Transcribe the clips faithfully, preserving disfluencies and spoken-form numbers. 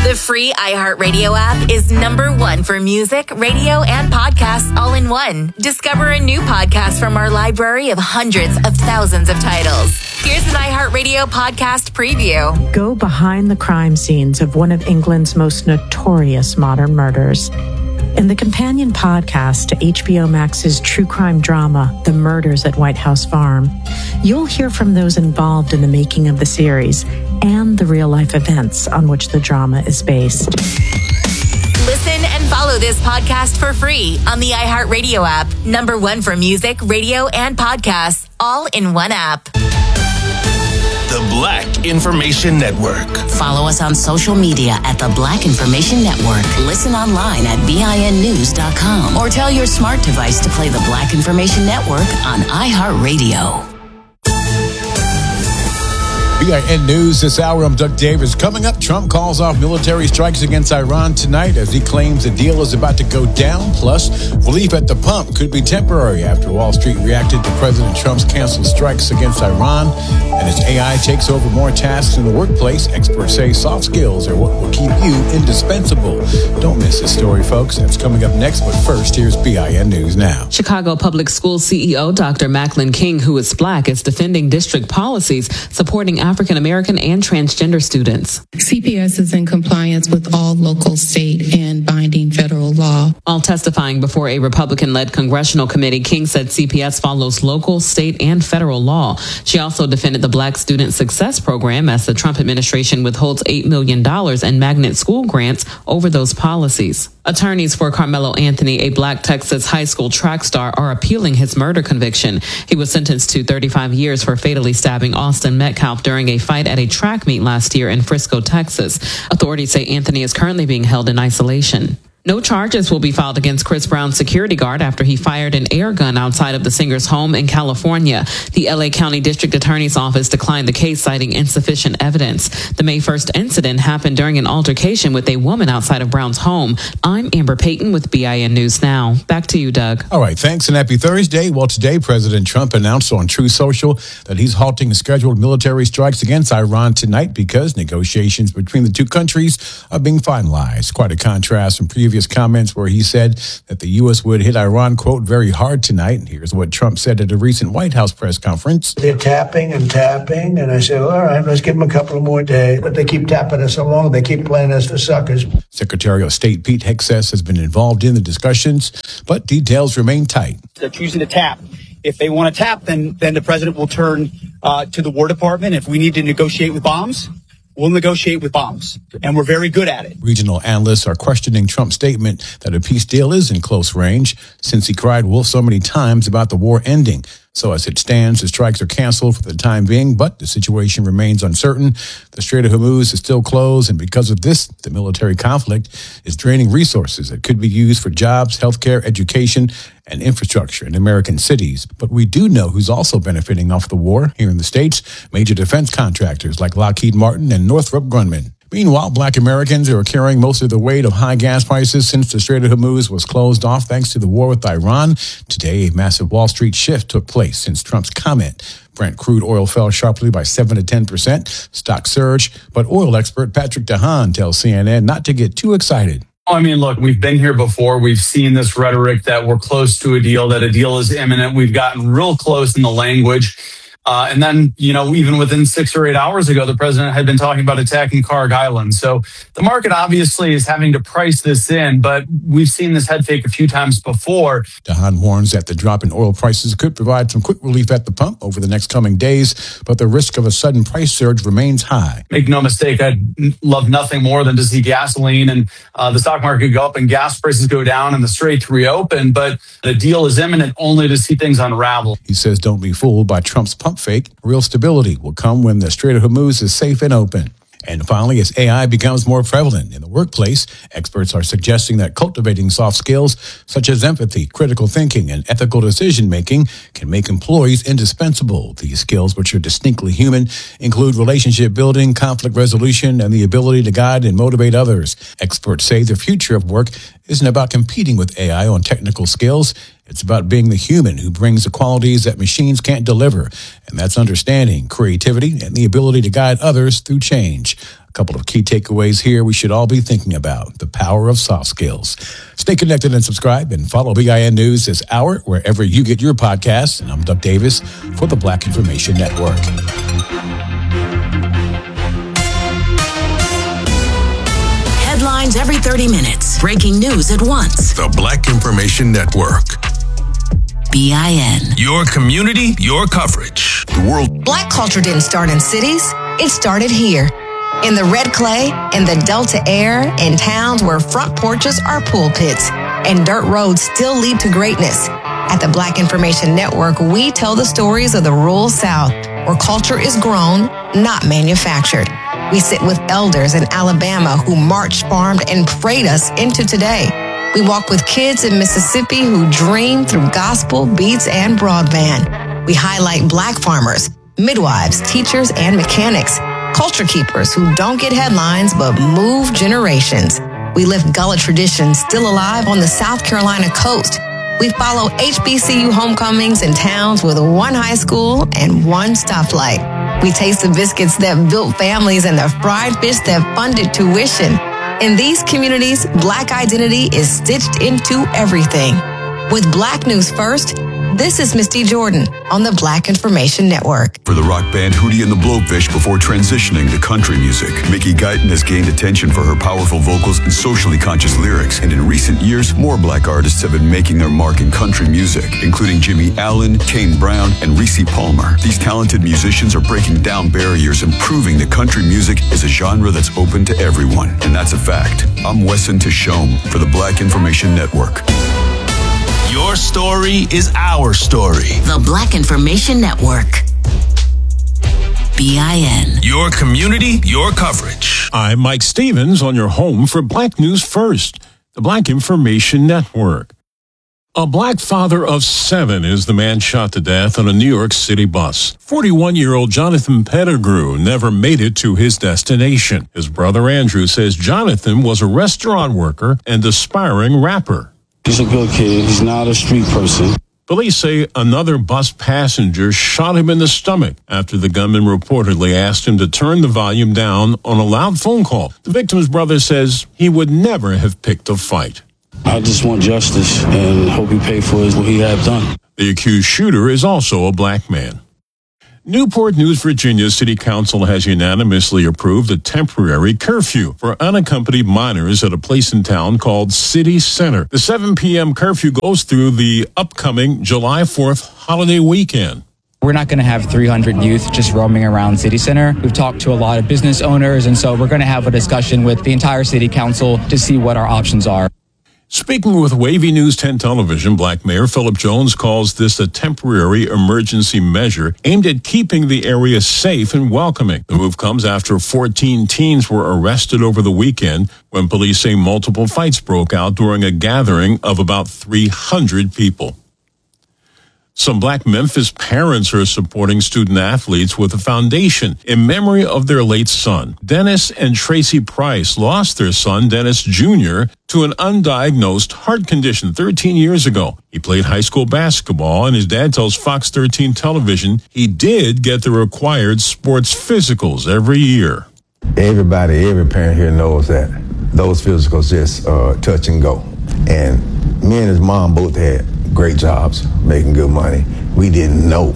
The free iHeartRadio app is number one for music, radio, and podcasts all in one. Discover a new podcast from our library of hundreds of thousands of titles. Here's an iHeartRadio podcast preview. Go behind the crime scenes of one of England's most notorious modern murders. In the companion podcast to H B O Max's true crime drama, The Murders at White House Farm, you'll hear from those involved in the making of the series and the real-life events on which the drama is based. Listen and follow this podcast for free on the iHeartRadio app. Number one for music, radio, and podcasts, all in one app. The Black Information Network. Follow us on social media at The Black Information Network. Listen online at B I N news dot com or tell your smart device to play The Black Information Network on iHeartRadio. B I N News this hour. I'm Doug Davis. Coming up, Trump calls off military strikes against Iran tonight as he claims the deal is about to go down. Plus, relief at the pump could be temporary after Wall Street reacted to President Trump's canceled strikes against Iran. And as A I takes over more tasks in the workplace, experts say soft skills are what will keep you indispensable. Don't miss this story, folks. That's coming up next. But first, here's B I N News Now. Chicago Public School C E O Doctor Macklin King, who is Black, is defending district policies supporting African American and transgender students. C P S is in compliance with all local, state, and binding federal law. While testifying before a Republican-led congressional committee, King said C P S follows local, state, and federal law. She also defended the Black Student Success Program as the Trump administration withholds eight million dollars in magnet school grants over those policies. Attorneys for Carmelo Anthony, a Black Texas high school track star, are appealing his murder conviction. He was sentenced to thirty-five years for fatally stabbing Austin Metcalf during a fight at a track meet last year in Frisco, Texas. Authorities say Anthony is currently being held in isolation. No charges will be filed against Chris Brown's security guard after he fired an air gun outside of the singer's home in California. The L A County District Attorney's Office declined the case, citing insufficient evidence. The May first incident happened during an altercation with a woman outside of Brown's home. I'm Amber Payton with B I N News Now. Back to you, Doug. All right, thanks and happy Thursday. Well, today, President Trump announced on Truth Social that he's halting scheduled military strikes against Iran tonight because negotiations between the two countries are being finalized. Quite a contrast from previous comments where he said that the U S would hit Iran, quote, very hard tonight. And here's what Trump said at a recent White House press conference. They're tapping and tapping, and I said, well, all right, let's give them a couple of more days. But they keep tapping us so long, they keep playing us for suckers. Secretary of State Pete Hegseth has been involved in the discussions, but details remain tight. They're choosing to tap. If they want to tap, then then the president will turn uh, to the War Department. If we need to negotiate with bombs, we'll negotiate with bombs, and we're very good at it. Regional analysts are questioning Trump's statement that a peace deal is in close range since he cried wolf so many times about the war ending. So as it stands, the strikes are canceled for the time being, but the situation remains uncertain. The Strait of Hormuz is still closed, and because of this, the military conflict is draining resources that could be used for jobs, healthcare, education, and infrastructure in American cities. But we do know who's also benefiting off the war here in the States, major defense contractors like Lockheed Martin and Northrop Grumman. Meanwhile, Black Americans are carrying most of the weight of high gas prices since the Strait of Hormuz was closed off thanks to the war with Iran. Today, a massive Wall Street shift took place since Trump's comment. Brent crude oil fell sharply by seven to ten percent. Stock surged, but oil expert Patrick DeHaan tells C N N not to get too excited. I mean, look, we've been here before. We've seen this rhetoric that we're close to a deal, that a deal is imminent. We've gotten real close in the language. Uh, and then, you know, even within six or eight hours ago, the president had been talking about attacking Karg Island. So the market obviously is having to price this in, but we've seen this head fake a few times before. DeHaan warns that the drop in oil prices could provide some quick relief at the pump over the next coming days, but the risk of a sudden price surge remains high. Make no mistake, I'd love nothing more than to see gasoline and uh, the stock market go up and gas prices go down and the strait to reopen, but the deal is imminent only to see things unravel. He says don't be fooled by Trump's pump fake. Real stability will come when the Strait of Hormuz is safe and open. And finally, as A I becomes more prevalent in the workplace, experts are suggesting that cultivating soft skills such as empathy, critical thinking, and ethical decision-making can make employees indispensable. These skills, which are distinctly human, include relationship building, conflict resolution, and the ability to guide and motivate others. Experts say the future of work isn't about competing with A I on technical skills. It's about being the human who brings the qualities that machines can't deliver. And that's understanding, creativity, and the ability to guide others through change. couple of key takeaways here we should all be thinking about: the power of soft skills. Stay connected and subscribe and follow B I N News this hour wherever you get your podcasts. And I'm Doug Davis for the Black Information Network. Headlines every thirty minutes. Breaking news at once. The Black Information Network. B I N. Your community, your coverage. The world. Black culture didn't start in cities. It started here. In the red clay, in the Delta air, in towns where front porches are pulpits and dirt roads still lead to greatness. At the Black Information Network, we tell the stories of the rural South, where culture is grown, not manufactured. We sit with elders in Alabama who marched, farmed, and prayed us into today. We walk with kids in Mississippi who dream through gospel, beats, and broadband. We highlight Black farmers, midwives, teachers, and mechanics, culture keepers who don't get headlines but move generations. We lift Gullah traditions still alive on the South Carolina coast. We follow H B C U homecomings in towns with one high school and one stoplight. We taste the biscuits that built families and the fried fish that funded tuition. In these communities, Black identity is stitched into everything. With Black News First, this is Misty Jordan on the Black Information Network. For the rock band Hootie and the Blowfish before transitioning to country music, Mickey Guyton has gained attention for her powerful vocals and socially conscious lyrics. And in recent years, more Black artists have been making their mark in country music, including Jimmy Allen, Kane Brown, and Reese Palmer. These talented musicians are breaking down barriers and proving that country music is a genre that's open to everyone. And that's a fact. I'm Wesson Tashome for the Black Information Network. Your story is our story. The Black Information Network. B I N. Your community, your coverage. I'm Mike Stevens on your home for Black News First, the Black Information Network. A Black father of seven is the man shot to death on a New York City bus. forty-one-year-old Jonathan Pettigrew never made it to his destination. His brother Andrew says Jonathan was a restaurant worker and aspiring rapper. He's a good kid. He's not a street person. Police say another bus passenger shot him in the stomach after the gunman reportedly asked him to turn the volume down on a loud phone call. The victim's brother says he would never have picked a fight. I just want justice and hope he paid for what he had done. The accused shooter is also a Black man. Newport News, Virginia City Council has unanimously approved a temporary curfew for unaccompanied minors at a place in town called City Center. The seven p.m. curfew goes through the upcoming July fourth holiday weekend. We're not going to have three hundred youth just roaming around City Center. We've talked to a lot of business owners, and so we're going to have a discussion with the entire City Council to see what our options are. Speaking with Wavy News ten Television, Black Mayor Philip Jones calls this a temporary emergency measure aimed at keeping the area safe and welcoming. The move comes after fourteen teens were arrested over the weekend when police say multiple fights broke out during a gathering of about three hundred people. Some Black Memphis parents are supporting student athletes with a foundation in memory of their late son. Dennis and Tracy Price lost their son, Dennis Junior, to an undiagnosed heart condition thirteen years ago. He played high school basketball, and his dad tells Fox thirteen Television he did get the required sports physicals every year. Everybody, every parent here knows that those physicals just uh, touch and go. And me and his mom both had great jobs, making good money. We didn't know.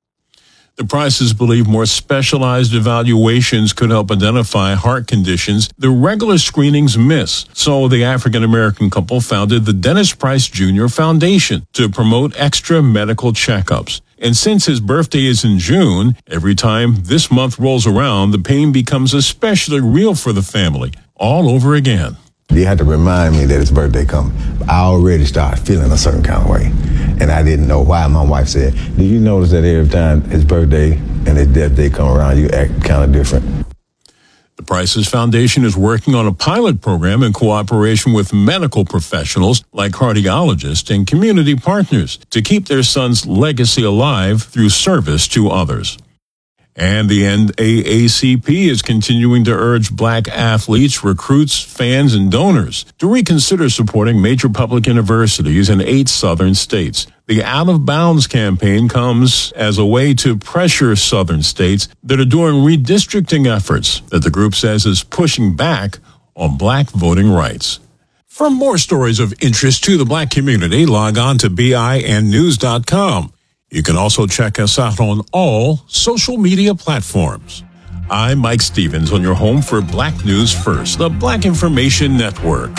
The Prices believe more specialized evaluations could help identify heart conditions the regular screenings miss. So the African-American couple founded the Dennis Price Junior Foundation to promote extra medical checkups. And since his birthday is in June, every time this month rolls around, the pain becomes especially real for the family all over again. You had to remind me that his birthday coming. I already started feeling a certain kind of way, and I didn't know why. My wife said, "Do you notice that every time his birthday and his death day come around, you act kind of different?" The Prices Foundation is working on a pilot program in cooperation with medical professionals like cardiologists and community partners to keep their son's legacy alive through service to others. And the N double A C P is continuing to urge black athletes, recruits, fans, and donors to reconsider supporting major public universities in eight southern states. The Out of Bounds campaign comes as a way to pressure southern states that are doing redistricting efforts that the group says is pushing back on black voting rights. For more stories of interest to the black community, log on to B I N news dot com. You can also check us out on all social media platforms. I'm Mike Stevens on your home for Black News First, the Black Information Network.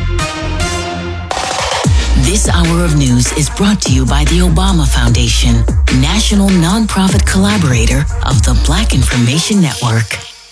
This hour of news is brought to you by the Obama Foundation, national nonprofit collaborator of the Black Information Network.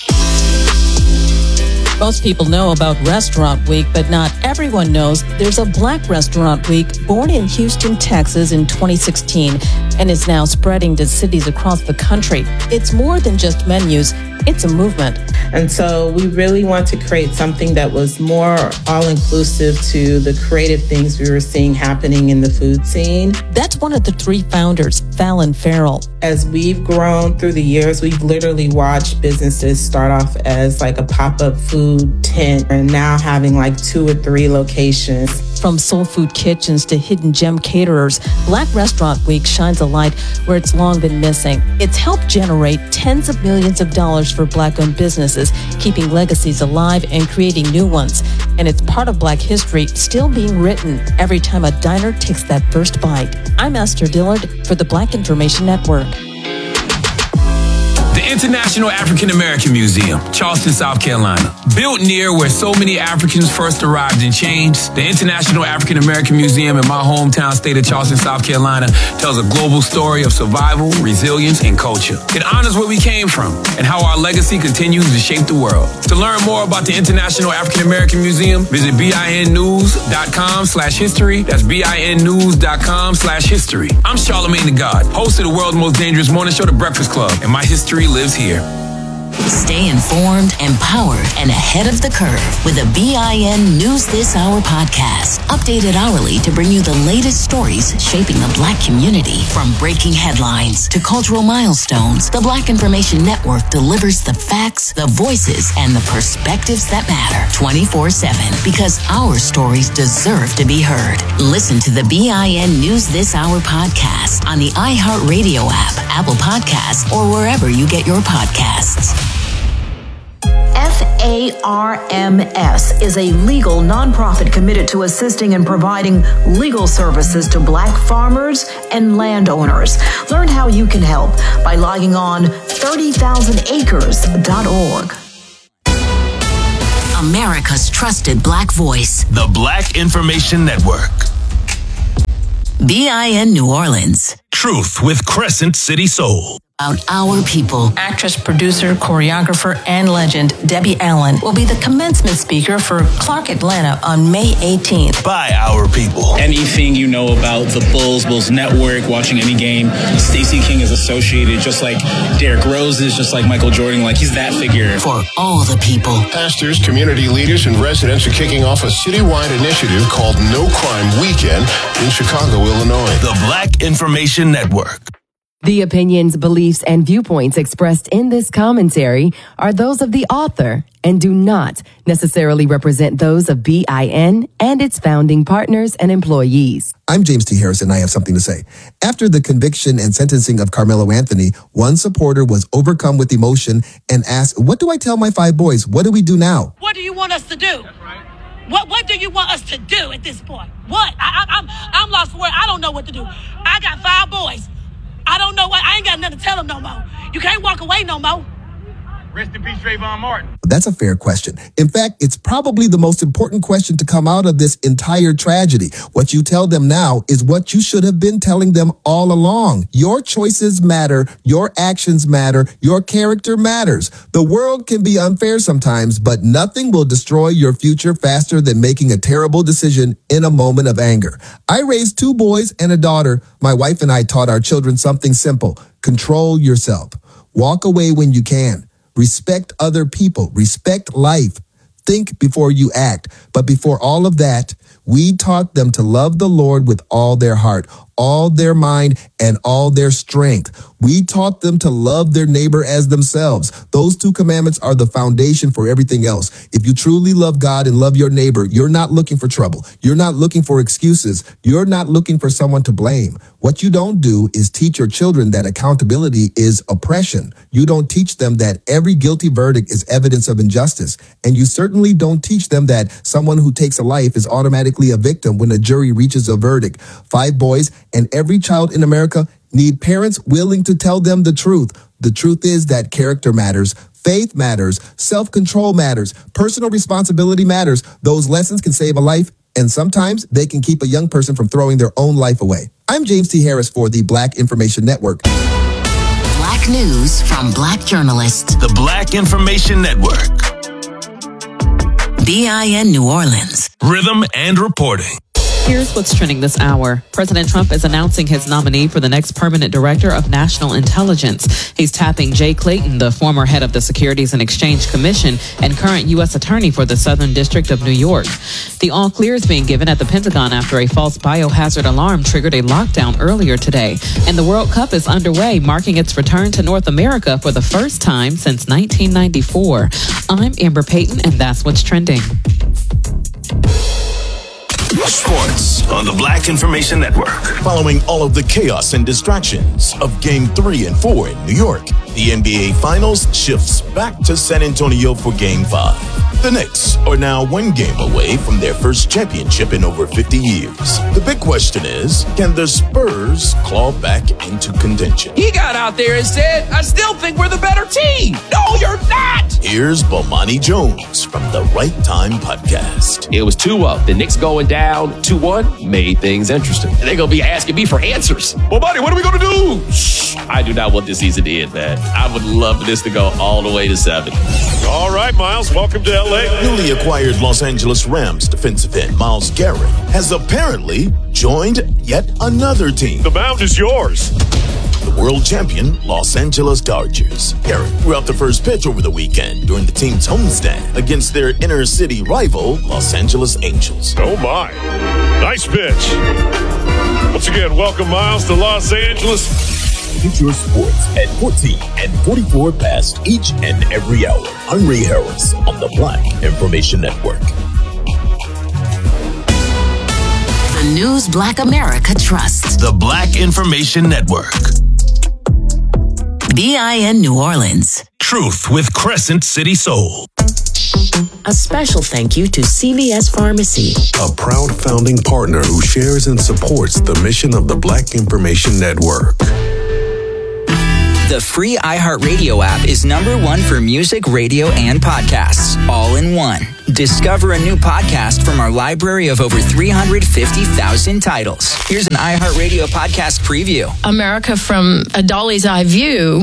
Most people know about Restaurant Week, but not everyone knows there's a Black Restaurant Week born in Houston, Texas in twenty sixteen and is now spreading to cities across the country. It's more than just menus. It's a movement. And so we really want to create something that was more all-inclusive to the creative things we were seeing happening in the food scene. That's one of the three founders, Fallon Farrell. As we've grown through the years, we've literally watched businesses start off as like a pop-up food tent and now having like two or three locations. From soul food kitchens to hidden gem caterers, Black Restaurant Week shines a light where it's long been missing. It's helped generate tens of millions of dollars for Black-owned businesses, keeping legacies alive and creating new ones. And it's part of Black history still being written every time a diner takes that first bite. I'm Esther Dillard for the Black Information Network. The International African American Museum, Charleston, South Carolina. Built near where so many Africans first arrived and changed, the International African American Museum in my hometown state of Charleston, South Carolina, tells a global story of survival, resilience, and culture. It honors where we came from and how our legacy continues to shape the world. To learn more about the International African American Museum, visit B I N news dot com slash history. That's B I N news dot com slash history. I'm Charlamagne the God, host of the world's most dangerous morning show, The Breakfast Club, and my history lives here. Stay informed, empowered, and ahead of the curve with a B I N News This Hour podcast. Updated hourly to bring you the latest stories shaping the Black community. From breaking headlines to cultural milestones, the Black Information Network delivers the facts, the voices, and the perspectives that matter twenty-four seven because our stories deserve to be heard. Listen to the B I N News This Hour podcast on the iHeartRadio app, Apple Podcasts, or wherever you get your podcasts. F A R M S is a legal nonprofit committed to assisting and providing legal services to Black farmers and landowners. Learn how you can help by logging on thirty thousand acres dot org. America's trusted Black voice. The Black Information Network. B I N New Orleans. Truth with Crescent City Soul. About our people. Actress, producer, choreographer, and legend Debbie Allen will be the commencement speaker for Clark Atlanta on May eighteenth. By our people. Anything you know about the Bulls, Bulls Network, watching any game, Stacey King is associated just like Derrick Rose is, just like Michael Jordan, like he's that figure. For all the people. Pastors, community leaders, and residents are kicking off a citywide initiative called No Crime Weekend in Chicago, Illinois. The Black Information Network. The opinions, beliefs, and viewpoints expressed in this commentary are those of the author and do not necessarily represent those of B I N and its founding partners and employees. I'm James T. Harrison, and I have something to say. After the conviction and sentencing of Carmelo Anthony, one supporter was overcome with emotion and asked, "What do I tell my five boys? What do we do now?" What do you want us to do? That's right. What What do you want us to do at this point? What? I, I, I'm I'm lost for words. I don't know what to do. I got five boys. I don't know what. I ain't got nothing to tell them no more. You can't walk away no more. Rest in peace, Trayvon Martin. That's a fair question. In fact, it's probably the most important question to come out of this entire tragedy. What you tell them now is what you should have been telling them all along. Your choices matter. Your actions matter. Your character matters. The world can be unfair sometimes, but nothing will destroy your future faster than making a terrible decision in a moment of anger. I raised two boys and a daughter. My wife and I taught our children something simple. Control yourself. Walk away when you can. Respect other people. Respect life. Think before you act. But before all of that, we taught them to love the Lord with all their heart, all their mind and all their strength. We taught them to love their neighbor as themselves. Those two commandments are the foundation for everything else. If you truly love God and love your neighbor, you're not looking for trouble. You're not looking for excuses. You're not looking for someone to blame. What you don't do is teach your children that accountability is oppression. You don't teach them that every guilty verdict is evidence of injustice. And you certainly don't teach them that someone who takes a life is automatically a victim when a jury reaches a verdict. Five boys and every child in America need parents willing to tell them the truth. The truth is that character matters, faith matters, self-control matters, personal responsibility matters. Those lessons can save a life, and sometimes they can keep a young person from throwing their own life away. I'm James T. Harris for the Black Information Network. Black news from Black journalists. The Black Information Network. B I N New Orleans. Rhythm and reporting. Here's what's trending this hour. President Trump is announcing his nominee for the next permanent director of national intelligence. He's tapping Jay Clayton, the former head of the Securities and Exchange Commission and current U S attorney for the Southern District of New York. The all clear is being given at the Pentagon after a false biohazard alarm triggered a lockdown earlier today. And the World Cup is underway, marking its return to North America for the first time since nineteen ninety-four. I'm Amber Payton, and that's what's trending. Sports on the Black Information Network. Following all of the chaos and distractions of Game three and four in New York, the N B A Finals shifts back to San Antonio for Game five. The Knicks are now one game away from their first championship in over fifty years. The big question is, can the Spurs claw back into contention? He got out there and said, I still think we're the better team. No, you're not. Here's Bomani Jones from the Right Time Podcast. It was two up. The Knicks going down two one made things interesting. They're going to be asking me for answers. Bomani, what are we going to do? Shh. I do not want this season to end, man. I would love for this to go all the way to seven. All right, Miles, welcome to L A. Newly acquired Los Angeles Rams defensive end Myles Garrett has apparently joined yet another team. The mound is yours. The world champion Los Angeles Dodgers. Garrett threw out the first pitch over the weekend during the team's homestand against their inner city rival, Los Angeles Angels. Oh my, nice pitch. Once again, welcome Miles to Los Angeles. Get your sports at fourteen and forty-four past each and every hour. I'm Ray Harris on the Black Information Network. The news Black America trusts. The Black Information Network. B I N New Orleans. Truth with Crescent City Soul. A special thank you to C V S Pharmacy, a proud founding partner who shares and supports the mission of the Black Information Network. The free iHeartRadio app is number one for music, radio, and podcasts, all in one. Discover a new podcast from our library of over three hundred fifty thousand titles. Here's an iHeartRadio podcast preview. America from a Dolly's Eye view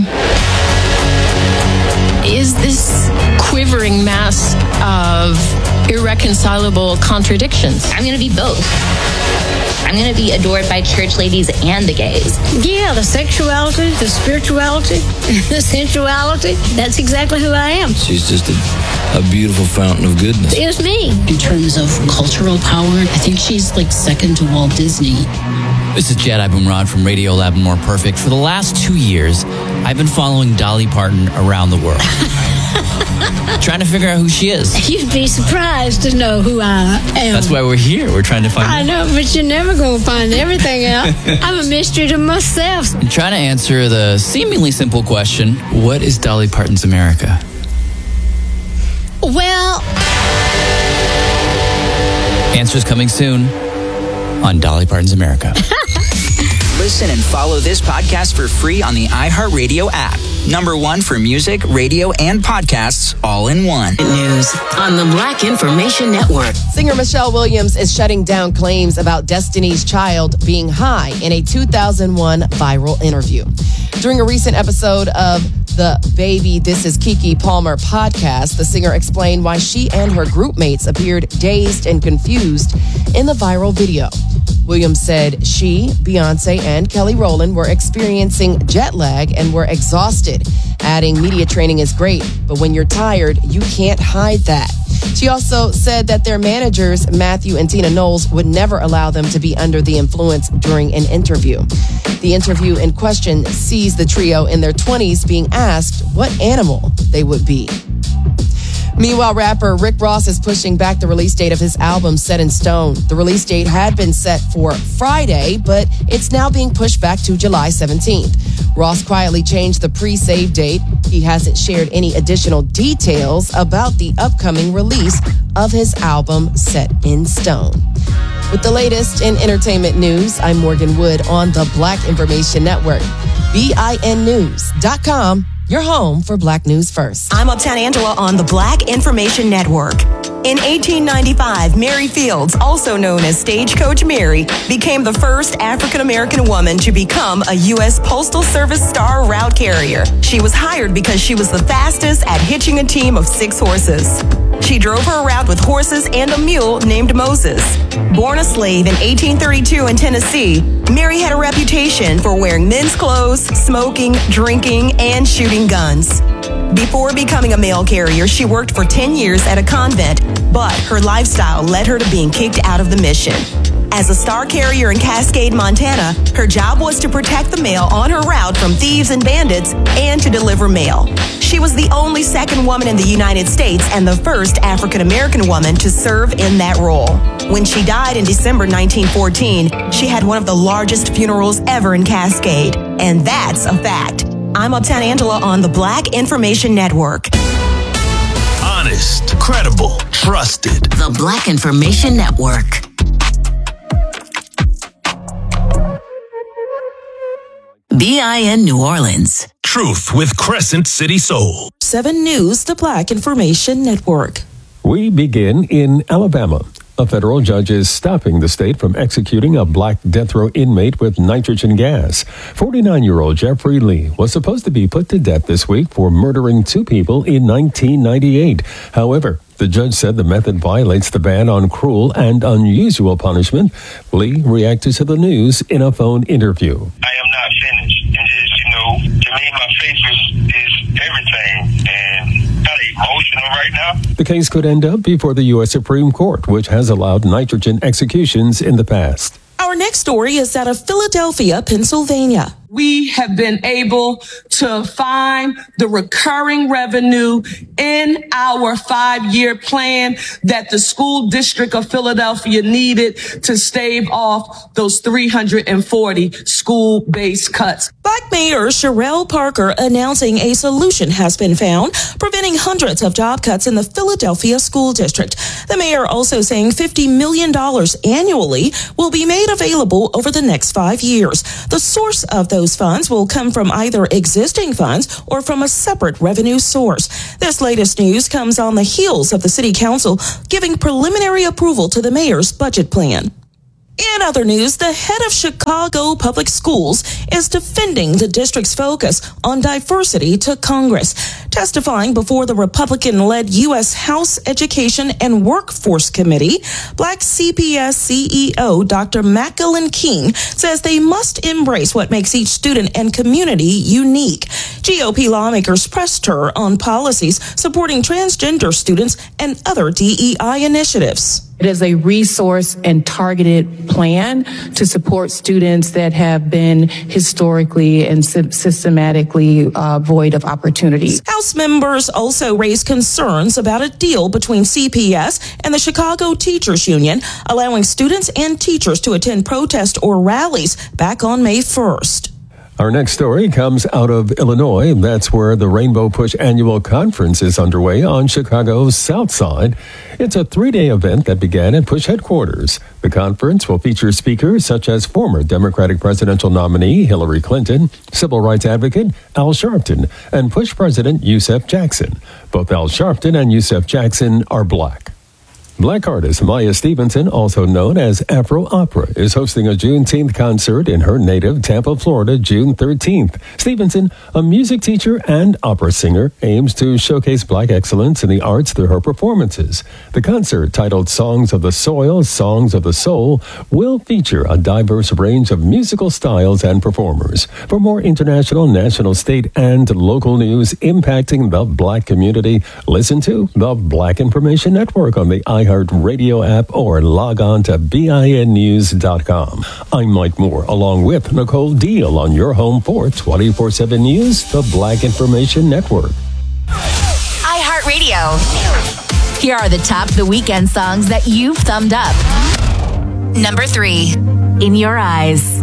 is this quivering mass of irreconcilable contradictions. I'm going to be both. I'm going to be adored by church ladies and the gays. Yeah, the sexuality, the spirituality, the sensuality. That's exactly who I am. She's just a, a beautiful fountain of goodness. It's me. In terms of cultural power, I think she's like second to Walt Disney. This is Jed Abumrad from Radio Lab and More Perfect. For the last two years, I've been following Dolly Parton around the world. Trying to figure out who she is. You'd be surprised to know who I am. That's why we're here. We're trying to find I out. know, but you're never going to find everything out. I'm a mystery to myself. I'm trying to answer the seemingly simple question, what is Dolly Parton's America? Well... Answers coming soon on Dolly Parton's America. Listen and follow this podcast for free on the iHeartRadio app. Number one for music, radio, and podcasts, all in one. News on the Black Information Network. Singer Michelle Williams is shutting down claims about Destiny's Child being high in a two thousand one viral interview. During a recent episode of the Baby This Is Keke Palmer podcast, the singer explained why she and her group mates appeared dazed and confused in the viral video. Williams said she, Beyonce, and Kelly Rowland were experiencing jet lag and were exhausted, adding media training is great, but when you're tired, you can't hide that. She also said that their managers, Matthew and Tina Knowles, would never allow them to be under the influence during an interview. The interview in question sees the trio in their twenties being asked what animal they would be. Meanwhile, rapper Rick Ross is pushing back the release date of his album Set in Stone. The release date had been set for Friday, but it's now being pushed back to July seventeenth. Ross quietly changed the pre-save date. He hasn't shared any additional details about the upcoming release of his album Set in Stone. With the latest in entertainment news, I'm Morgan Wood on the Black Information Network. B I N news dot com. Your home for Black News First. I'm Uptown Angela on the Black Information Network. In eighteen ninety-five, Mary Fields, also known as Stagecoach Mary, became the first African-American woman to become a U S Postal Service Star Route Carrier. She was hired because she was the fastest at hitching a team of six horses. She drove her around with horses and a mule named Moses. Born a slave in eighteen thirty-two in Tennessee, Mary had a reputation for wearing men's clothes, smoking, drinking, and shooting guns. Before becoming a mail carrier, she worked for ten years at a convent, but her lifestyle led her to being kicked out of the mission. As a star carrier in Cascade, Montana, her job was to protect the mail on her route from thieves and bandits and to deliver mail. She was the only second woman in the United States and the first African-American woman to serve in that role. When she died in December nineteen fourteen, she had one of the largest funerals ever in Cascade. And that's a fact. I'm Uptown Angela on the Black Information Network. Honest, credible, trusted. The Black Information Network. B I N New Orleans. Truth with Crescent City Soul. seven News, the Black Information Network. We begin in Alabama. A federal judge is stopping the state from executing a black death row inmate with nitrogen gas. forty-nine-year-old Jeffrey Lee was supposed to be put to death this week for murdering two people in nineteen ninety-eight. However, the judge said the method violates the ban on cruel and unusual punishment. Lee reacted to the news in a phone interview. I am not finished. And just, you know, to me, my faith is, is everything. And kind of emotional right now. The case could end up before the U S Supreme Court, which has allowed nitrogen executions in the past. Our next story is out of Philadelphia, Pennsylvania. We have been able to find the recurring revenue in our five-year plan that the school district of Philadelphia needed to stave off those three hundred forty school-based cuts. Black Mayor Sherelle Parker announcing a solution has been found, preventing hundreds of job cuts in the Philadelphia school district. The mayor also saying fifty million dollars annually will be made available over the next five years. The source of those funds will come from either existing funds or from a separate revenue source. This latest news comes on the heels of the city council giving preliminary approval to the mayor's budget plan. In other news, the head of Chicago Public Schools is defending the district's focus on diversity to Congress. Testifying before the Republican-led U S House Education and Workforce Committee, Black C P S C E O Doctor Macklin King says they must embrace what makes each student and community unique. G O P lawmakers pressed her on policies supporting transgender students and other D E I initiatives. It is a resource and targeted plan to support students that have been historically and systematically uh, void of opportunities. House members also raised concerns about a deal between C P S and the Chicago Teachers Union, allowing students and teachers to attend protests or rallies back on May first. Our next story comes out of Illinois. That's where the Rainbow Push Annual Conference is underway on Chicago's South Side. It's a three-day event that began at Push headquarters. The conference will feature speakers such as former Democratic presidential nominee Hillary Clinton, civil rights advocate Al Sharpton, and Push president Yusef Jackson. Both Al Sharpton and Yusef Jackson are black. Black artist Maya Stevenson, also known as Afro Opera, is hosting a Juneteenth concert in her native Tampa, Florida, June thirteenth. Stevenson, a music teacher and opera singer, aims to showcase Black excellence in the arts through her performances. The concert, titled Songs of the Soil, Songs of the Soul, will feature a diverse range of musical styles and performers. For more international, national, state, and local news impacting the Black community, listen to the Black Information Network on the iHeartRadio app or log on to B I N news dot com. I'm Mike Moore, along with Nicole Deal on your home for twenty-four seven News, the Black Information Network. iHeartRadio. Here are the top The Weeknd songs that you've thumbed up. Number three, In Your Eyes.